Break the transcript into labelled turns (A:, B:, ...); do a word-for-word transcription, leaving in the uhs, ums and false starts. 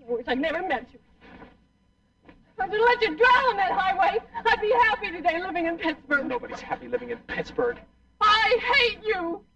A: I wish I'd never met you. If I could let you drown on that highway, I'd be happy today living in Pittsburgh.
B: Nobody's happy living in Pittsburgh.
A: I hate you.